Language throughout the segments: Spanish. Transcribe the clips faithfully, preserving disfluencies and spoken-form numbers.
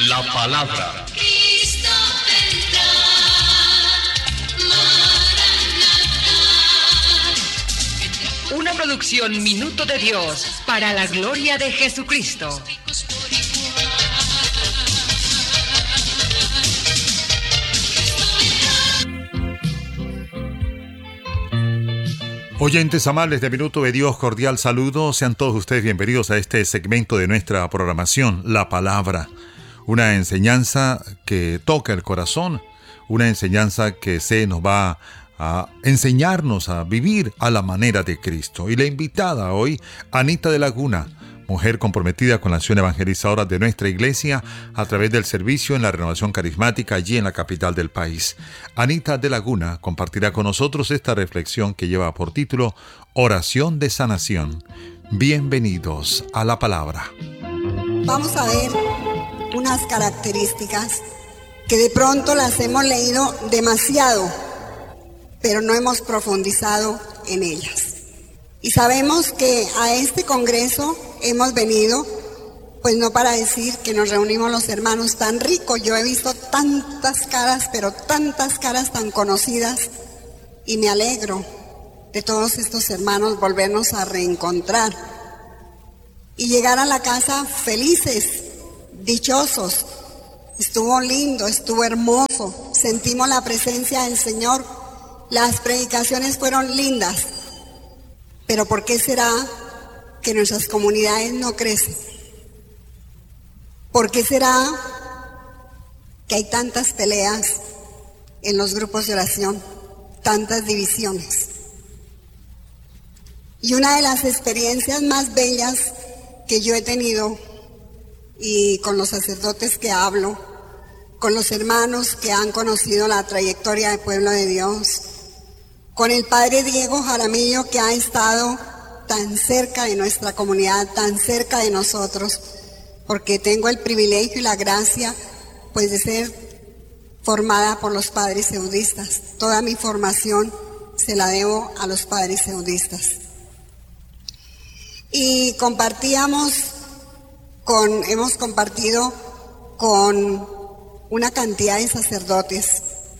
la palabra. Cristo vendrá, Maranatá. Una producción Minuto de Dios para la gloria de Jesucristo. Oyentes amables de Minuto de Dios, cordial saludo. Sean todos ustedes bienvenidos a este segmento de nuestra programación, La Palabra. Una enseñanza que toca el corazón, una enseñanza que se nos va a enseñarnos a vivir a la manera de Cristo. Y la invitada hoy, Anita de Laguna, mujer comprometida con la acción evangelizadora de nuestra iglesia a través del servicio en la renovación carismática allí en la capital del país. Anita de Laguna compartirá con nosotros esta reflexión que lleva por título Oración de Sanación. Bienvenidos a la palabra. Vamos a ver unas características que de pronto las hemos leído demasiado, pero no hemos profundizado en ellas. Y sabemos que a este congreso hemos venido, pues no para decir que nos reunimos los hermanos tan ricos. Yo he visto tantas caras, pero tantas caras tan conocidas, y me alegro de todos estos hermanos volvernos a reencontrar y llegar a la casa felices, dichosos. Estuvo lindo, estuvo hermoso, sentimos la presencia del Señor, las predicaciones fueron lindas. Pero ¿por qué será que nuestras comunidades no crecen? ¿Por qué será que hay tantas peleas en los grupos de oración, tantas divisiones? Y una de las experiencias más bellas que yo he tenido, y con los sacerdotes que hablo, con los hermanos que han conocido la trayectoria del pueblo de Dios, con el padre Diego Jaramillo, que ha estado tan cerca de nuestra comunidad, tan cerca de nosotros, porque tengo el privilegio y la gracia, pues, de ser formada por los padres seudistas. Toda mi formación se la debo a los padres seudistas. Y compartíamos con, hemos compartido con una cantidad de sacerdotes.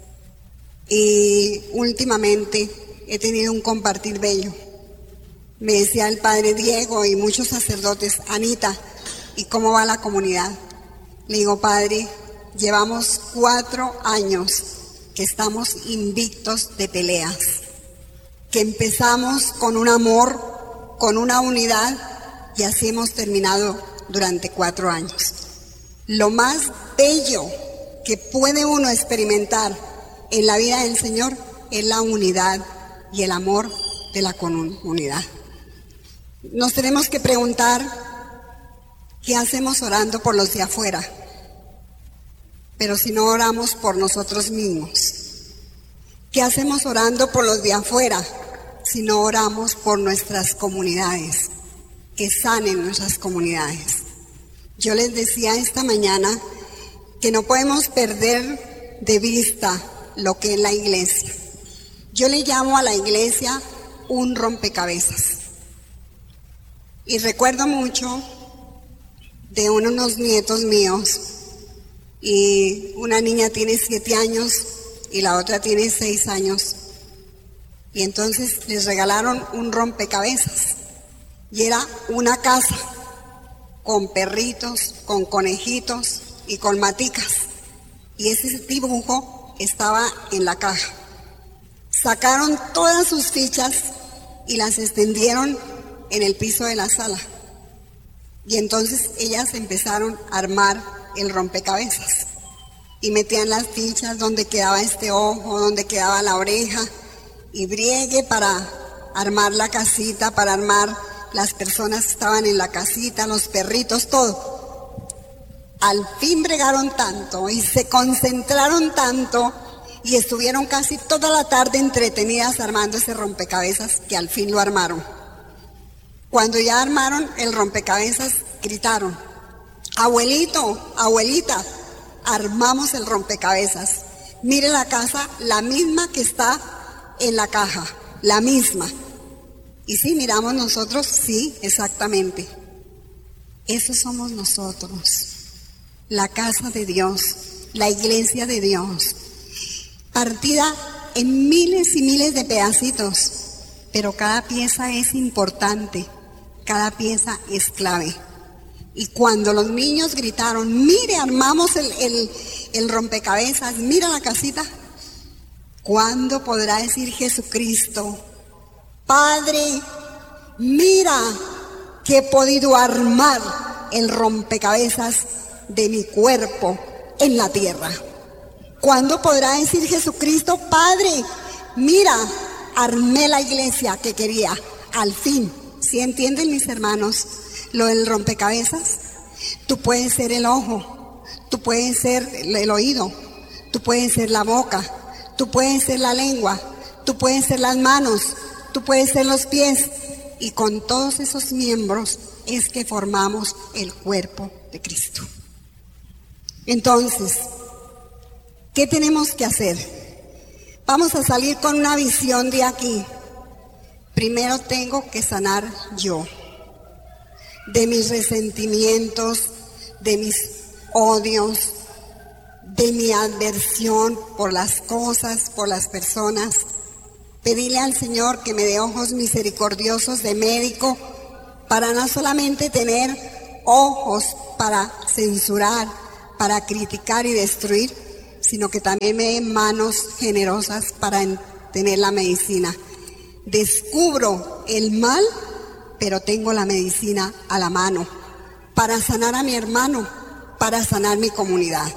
Y últimamente he tenido un compartir bello. Me decía el padre Diego y muchos sacerdotes: Anita, ¿y cómo va la comunidad? Le digo: padre, llevamos cuatro años que estamos invictos de peleas, que empezamos con un amor, con una unidad, y así hemos terminado durante cuatro años. Lo más bello que puede uno experimentar en la vida del Señor es la unidad y el amor de la comunidad. Nos tenemos que preguntar qué hacemos orando por los de afuera, pero si no oramos por nosotros mismos. ¿Qué hacemos orando por los de afuera si no oramos por nuestras comunidades? Que sanen nuestras comunidades. Yo les decía esta mañana que no podemos perder de vista lo que es la iglesia. Yo le llamo a la iglesia un rompecabezas. Y recuerdo mucho de unos nietos míos, y una niña tiene siete años y la otra tiene seis años. Y entonces les regalaron un rompecabezas. Y era una casa con perritos, con conejitos y con maticas. Y ese dibujo estaba en la caja. Sacaron todas sus fichas y las extendieron en el piso de la sala. Y entonces ellas empezaron a armar el rompecabezas. Y metían las fichas donde quedaba este ojo, donde quedaba la oreja, y briegue para armar la casita, para armar las personas que estaban en la casita, los perritos, todo. Al fin bregaron tanto y se concentraron tanto y estuvieron casi toda la tarde entretenidas armando ese rompecabezas, que al fin lo armaron. Cuando ya armaron el rompecabezas, gritaron: abuelito, abuelita, armamos el rompecabezas. Mire la casa, la misma que está en la caja, la misma. Y sí, miramos nosotros, sí, exactamente. Esos somos nosotros. la casa de Dios, la iglesia de Dios, partida en miles y miles de pedacitos, pero cada pieza es importante, cada pieza es clave. Y cuando los niños gritaron, mire, armamos el, el, el rompecabezas, mira la casita, ¿cuándo podrá decir Jesucristo, Padre, mira que he podido armar el rompecabezas de mi cuerpo en la tierra? ¿Cuándo podrá decir Jesucristo, Padre, mira, armé la iglesia que quería? Al fin, ¿sí entienden mis hermanos lo del rompecabezas? Tú puedes ser el ojo, tú puedes ser el oído, tú puedes ser la boca, tú puedes ser la lengua, tú puedes ser las manos, tú puedes ser los pies, y con todos esos miembros es que formamos el cuerpo de Cristo. Entonces, ¿qué tenemos que hacer? Vamos a salir con una visión de aquí. Primero tengo que sanar yo, de mis resentimientos, de mis odios, de mi adversión por las cosas, por las personas. Pedirle al Señor que me dé ojos misericordiosos de médico para no solamente tener ojos para censurar, para criticar y destruir, sino que también me dé manos generosas para tener la medicina. Descubro el mal, pero tengo la medicina a la mano para sanar a mi hermano, para sanar mi comunidad.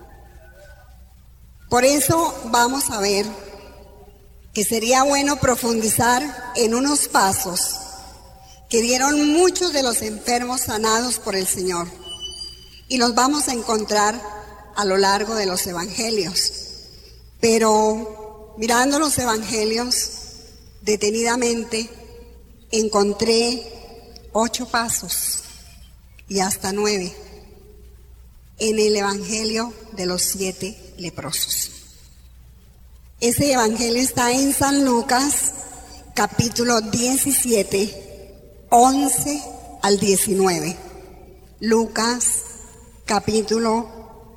Por eso vamos a ver que sería bueno profundizar en unos pasos que dieron muchos de los enfermos sanados por el Señor, y los vamos a encontrar a lo largo de los evangelios. Pero mirando los evangelios detenidamente, encontré ocho pasos y hasta nueve en el evangelio de los siete leprosos. Ese evangelio está en San Lucas, capítulo diecisiete, once al diecinueve. Lucas, capítulo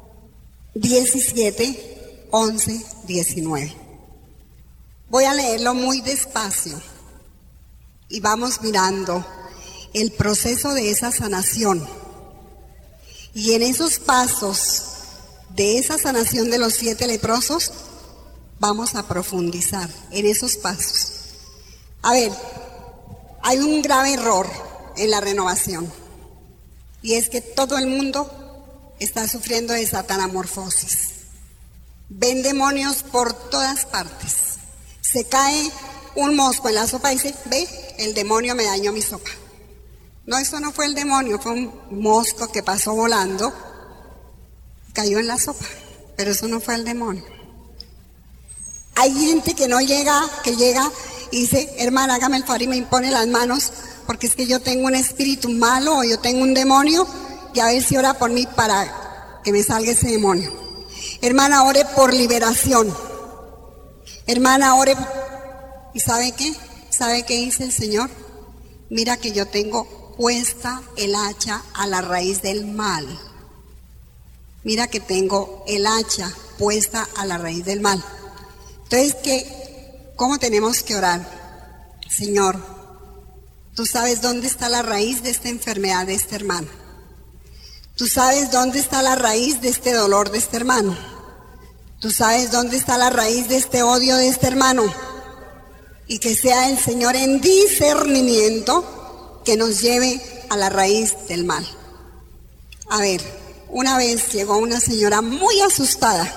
diecisiete, once, diecinueve. Voy a leerlo muy despacio y vamos mirando el proceso de esa sanación. Y en esos pasos de esa sanación de los siete leprosos, vamos a profundizar en esos pasos. A ver, hay un grave error en la renovación, y es que todo el mundo está sufriendo de satanamorfosis. Ven demonios por todas partes. Se cae un mosco en la sopa y dice, ve, el demonio me dañó mi sopa. No, eso no fue el demonio, fue un mosco que pasó volando, cayó en la sopa, pero eso no fue el demonio. Hay gente que no llega, que llega y dice, hermana, hágame el favor y me impone las manos, porque es que yo tengo un espíritu malo o yo tengo un demonio, y a ver si ora por mí para que me salga ese demonio. Hermana, ore por liberación. Hermana, ore. ¿Y sabe qué? ¿Sabe qué dice el Señor? Mira que yo tengo puesta el hacha a la raíz del mal. Mira que tengo el hacha puesta a la raíz del mal. Entonces, ¿qué? ¿Cómo tenemos que orar? Señor, tú sabes dónde está la raíz de esta enfermedad de este hermano. Tú sabes dónde está la raíz de este dolor de este hermano. Tú sabes dónde está la raíz de este odio de este hermano. Y que sea el Señor en discernimiento que nos lleve a la raíz del mal. A ver, una vez llegó una señora muy asustada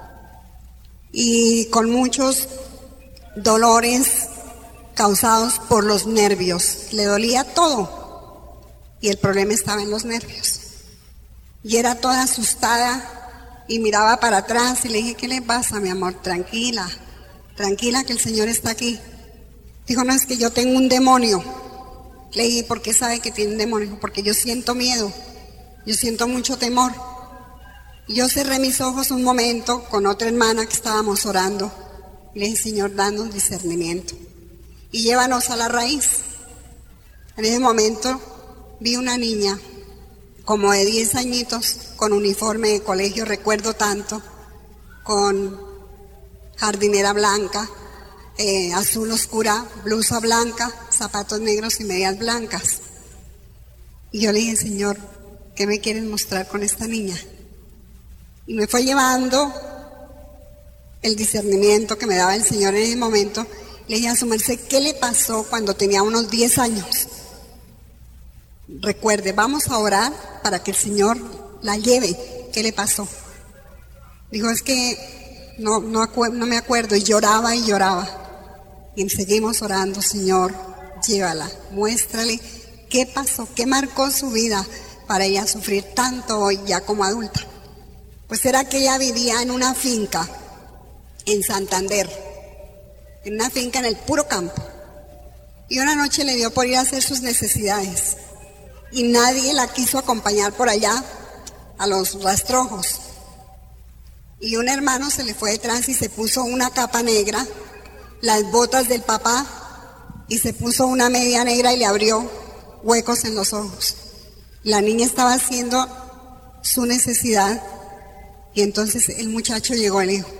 y con muchos dolores causados por los nervios. Le dolía todo y el problema estaba en los nervios. Y era toda asustada y miraba para atrás y le dije, ¿qué le pasa, mi amor? Tranquila, tranquila que el Señor está aquí. Dijo, no, es que yo tengo un demonio. Le dije, ¿por qué sabe que tiene un demonio? Porque yo siento miedo, yo siento mucho temor. Y yo cerré mis ojos un momento con otra hermana que estábamos orando. Y le dije, Señor, danos discernimiento y llévanos a la raíz. En ese momento vi una niña como de diez añitos, con uniforme de colegio, recuerdo tanto, con jardinera blanca, eh, azul oscura, blusa blanca, zapatos negros y medias blancas. Y yo le dije, Señor, ¿qué me quieres mostrar con esta niña? Y me fue llevando el discernimiento que me daba el Señor en ese momento. Le dije a su merced, ¿qué le pasó cuando tenía unos diez años? Recuerde, vamos a orar para que el Señor la lleve. ¿Qué le pasó? Dijo, es que no, no, acu- no me acuerdo. Y lloraba y lloraba. Y seguimos orando, Señor, llévala, muéstrale qué pasó, qué marcó su vida para ella sufrir tanto hoy ya como adulta. Pues era que ella vivía en una finca en Santander, en una finca en el puro campo. Y una noche le dio por ir a hacer sus necesidades. Y nadie la quiso acompañar por allá a los rastrojos. Y un hermano se le fue detrás y se puso una capa negra, las botas del papá, y se puso una media negra y le abrió huecos en los ojos. La niña estaba haciendo su necesidad y entonces el muchacho llegó y le dijo,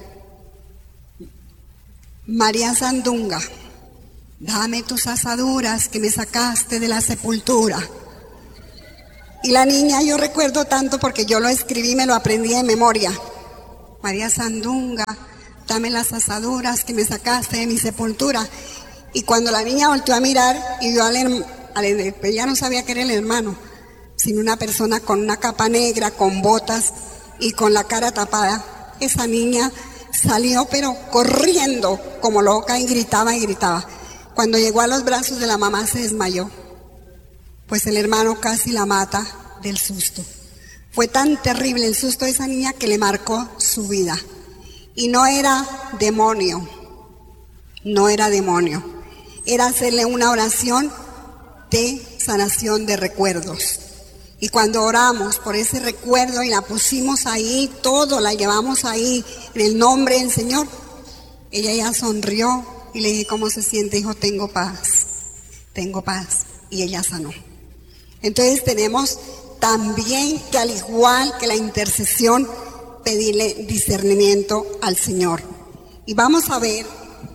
María Sandunga, dame tus asaduras que me sacaste de la sepultura. Y la niña, yo recuerdo tanto porque yo lo escribí, me lo aprendí de memoria. María Sandunga, dame las asaduras que me sacaste de mi sepultura. Y cuando la niña volteó a mirar y vio al hermano, ella no sabía que era el hermano, sino una persona con una capa negra, con botas y con la cara tapada. Esa niña salió pero corriendo como loca y gritaba y gritaba. Cuando llegó a los brazos de la mamá se desmayó. Pues el hermano casi la mata del susto. Fue tan terrible el susto de esa niña que le marcó su vida. Y no era demonio, no era demonio. Era hacerle una oración de sanación de recuerdos. Y cuando oramos por ese recuerdo y la pusimos ahí, todo la llevamos ahí en el nombre del Señor, ella ya sonrió y le dije, ¿cómo se siente? Dijo, tengo paz, tengo paz. Y ella sanó. Entonces tenemos también que, al igual que la intercesión, pedirle discernimiento al Señor. Y vamos a ver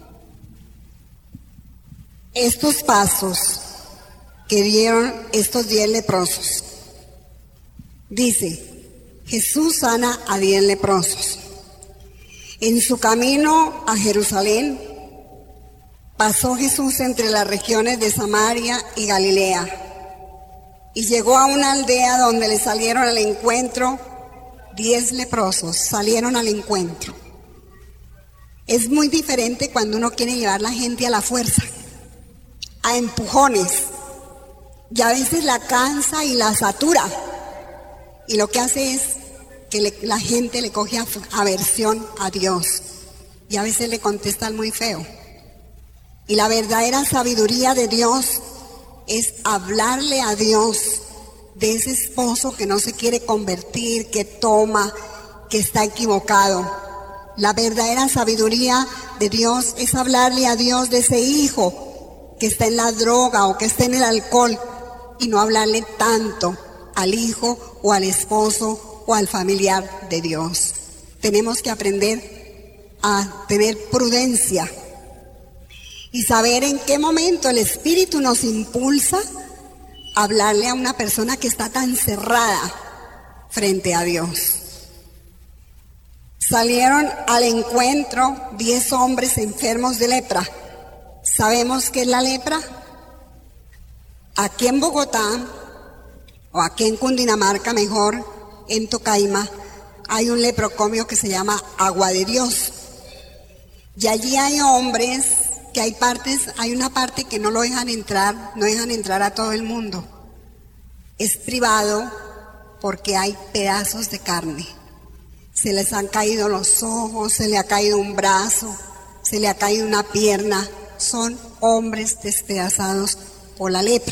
estos pasos que dieron estos diez leprosos. Dice, Jesús sana a diez leprosos. En su camino a Jerusalén, pasó Jesús entre las regiones de Samaria y Galilea. Y llegó a una aldea donde le salieron al encuentro diez leprosos, salieron al encuentro. Es muy diferente cuando uno quiere llevar a la gente a la fuerza, a empujones, y a veces la cansa y la satura. Y lo que hace es que le, la gente le coge aversión a Dios, y a veces le contestan muy feo. Y la verdadera sabiduría de Dios es hablarle a Dios de ese esposo que no se quiere convertir, que toma, que está equivocado. La verdadera sabiduría de Dios es hablarle a Dios de ese hijo que está en la droga o que está en el alcohol, y no hablarle tanto al hijo o al esposo o al familiar de Dios. Tenemos que aprender a tener prudencia y saber en qué momento el Espíritu nos impulsa a hablarle a una persona que está tan cerrada frente a Dios. Salieron al encuentro diez hombres enfermos de lepra. ¿Sabemos qué es la lepra? Aquí en Bogotá, o aquí en Cundinamarca mejor, en Tocaima, hay un leprocomio que se llama Agua de Dios. Y allí hay hombres que hay partes, hay una parte que no lo dejan entrar, no dejan entrar a todo el mundo. Es privado porque hay pedazos de carne. Se les han caído los ojos, se le ha caído un brazo, se le ha caído una pierna. Son hombres despedazados por la lepra.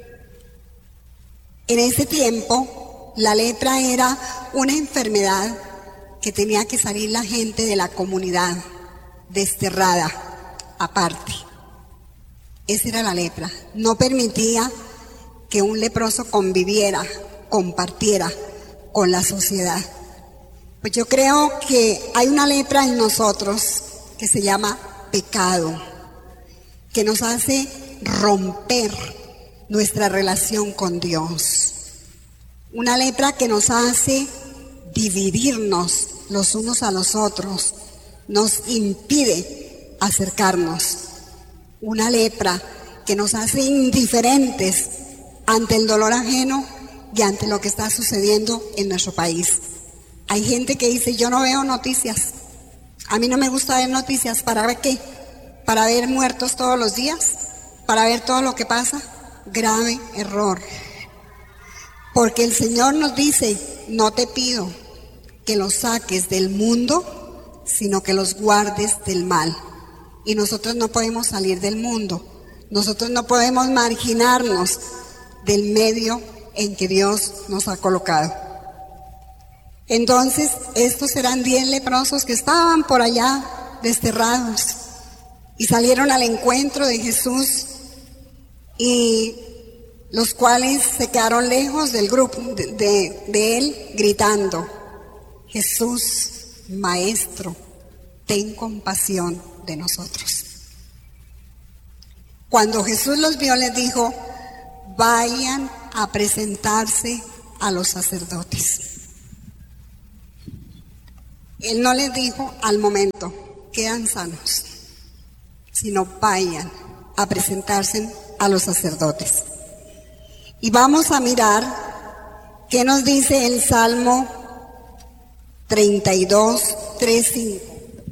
En ese tiempo, la lepra era una enfermedad que tenía que salir la gente de la comunidad, desterrada, aparte. Esa era la lepra. No permitía que un leproso conviviera compartiera con la sociedad. Pues yo creo que hay una lepra en nosotros que se llama pecado, que nos hace romper nuestra relación con Dios. Una lepra que nos hace dividirnos los unos a los otros, nos impide acercarnos. Una lepra que nos hace indiferentes ante el dolor ajeno y ante lo que está sucediendo en nuestro país. Hay gente que dice, yo no veo noticias. A mí no me gusta ver noticias. ¿Para ver qué? ¿Para ver muertos todos los días? ¿Para ver todo lo que pasa? Grave error. Porque el Señor nos dice, no te pido que los saques del mundo, sino que los guardes del mal. Y nosotros no podemos salir del mundo. Nosotros no podemos marginarnos del medio en que Dios nos ha colocado. Entonces, estos eran diez leprosos que estaban por allá desterrados y salieron al encuentro de Jesús, y los cuales se quedaron lejos del grupo de, de, de él, gritando, Jesús, Maestro, ten compasión de nosotros. Cuando Jesús los vio, les dijo, vayan a presentarse a los sacerdotes. Él no les dijo al momento, quedan sanos, sino vayan a presentarse a los sacerdotes. Y vamos a mirar qué nos dice el Salmo treinta y dos, tres, cinco.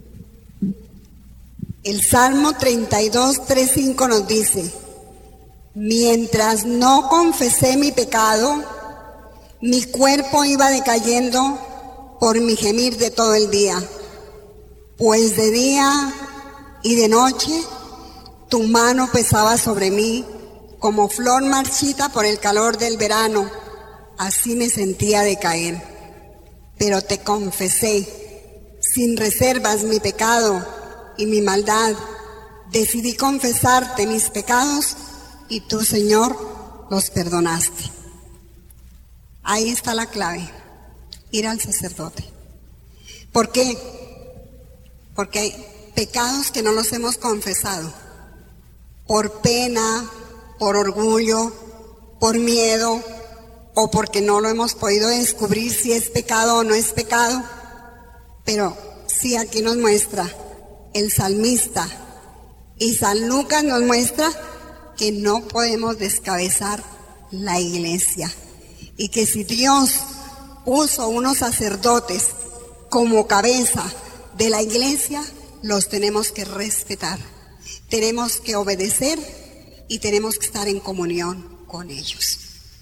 El Salmo treinta y dos, tres, cinco nos dice, mientras no confesé mi pecado, mi cuerpo iba decayendo por mi gemir de todo el día, pues de día y de noche tu mano pesaba sobre mí como flor marchita por el calor del verano, así me sentía decaer. Pero te confesé sin reservas mi pecado y mi maldad, decidí confesarte mis pecados y tú, Señor, los perdonaste. Ahí está la clave. Ir al sacerdote. ¿Por qué? Porque hay pecados que no los hemos confesado. Por pena, por orgullo, por miedo, o porque no lo hemos podido descubrir si es pecado o no es pecado. Pero sí, aquí nos muestra el salmista, y San Lucas nos muestra que no podemos descabezar la iglesia. Y que si Dios puso unos sacerdotes como cabeza de la iglesia, los tenemos que respetar, tenemos que obedecer y tenemos que estar en comunión con ellos.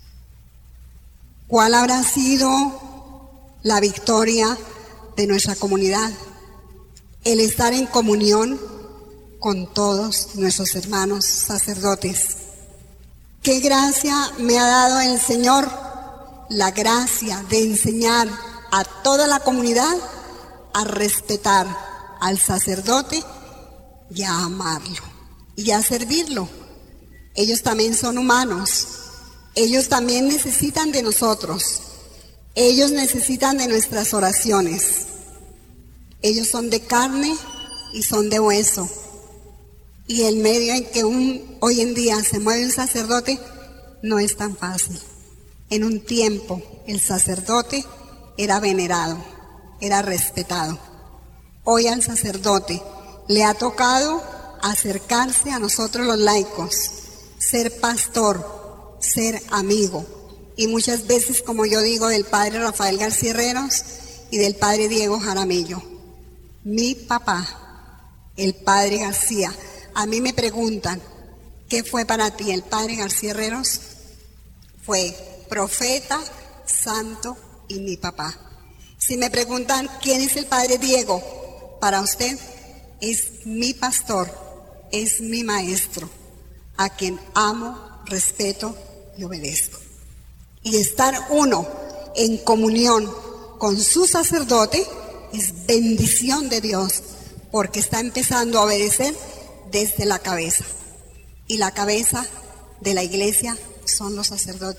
¿Cuál habrá sido la victoria de nuestra comunidad? El estar en comunión con todos nuestros hermanos sacerdotes. ¿Qué gracia me ha dado el Señor? La gracia de enseñar a toda la comunidad a respetar al sacerdote y a amarlo y a servirlo. Ellos también son humanos, ellos también necesitan de nosotros, ellos necesitan de nuestras oraciones, ellos son de carne y son de hueso, y el medio en que un, hoy en día se mueve un sacerdote no es tan fácil. En un tiempo el sacerdote era venerado, era respetado. Hoy al sacerdote le ha tocado acercarse a nosotros los laicos, ser pastor, ser amigo. Y muchas veces, como yo digo del padre Rafael García Herreros y del padre Diego Jaramillo, mi papá, el padre García, a mí me preguntan, ¿qué fue para ti el padre García Herreros? Fue profeta, santo y mi papá. Si me preguntan quién es el padre Diego, para usted es mi pastor, es mi maestro, a quien amo, respeto y obedezco. Y estar uno en comunión con su sacerdote es bendición de Dios, porque está empezando a obedecer desde la cabeza. Y la cabeza de la iglesia son los sacerdotes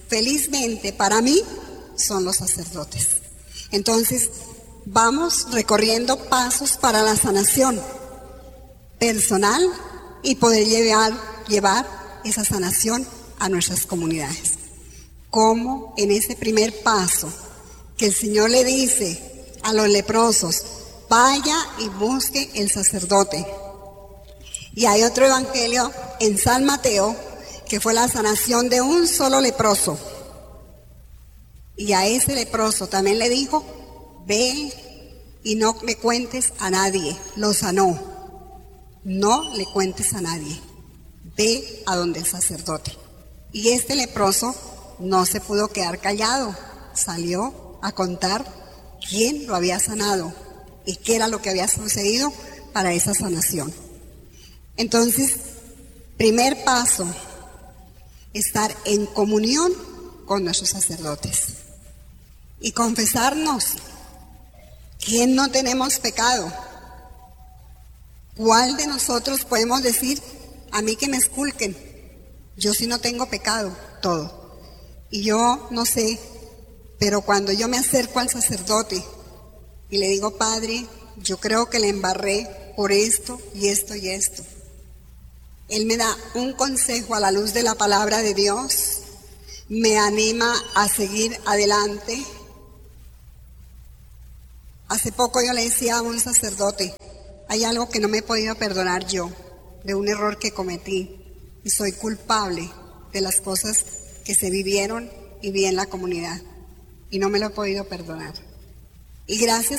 felizmente para mí, son los sacerdotes. Entonces, vamos recorriendo pasos para la sanación personal y poder llevar, llevar esa sanación a nuestras comunidades. Como en ese primer paso que el Señor le dice a los leprosos, vaya y busque el sacerdote. Y hay otro evangelio en San Mateo que fue la sanación de un solo leproso. Y a ese leproso también le dijo, ve y no le cuentes a nadie, lo sanó. No le cuentes a nadie, ve a donde el sacerdote. Y este leproso no se pudo quedar callado, salió a contar quién lo había sanado y qué era lo que había sucedido para esa sanación. Entonces, primer paso, estar en comunión con nuestros sacerdotes y confesarnos. ¿Quién no tenemos pecado? ¿Cuál de nosotros podemos decir, a mí que me esculquen? Yo sí no tengo pecado, todo. Y yo no sé, pero cuando yo me acerco al sacerdote y le digo, Padre, yo creo que le embarré por esto y esto y esto. Él me da un consejo a la luz de la palabra de Dios, me anima a seguir adelante. Hace poco yo le decía a un sacerdote, hay algo que no me he podido perdonar yo, de un error que cometí, y soy culpable de las cosas que se vivieron y vi en la comunidad, y no me lo he podido perdonar. Y gracias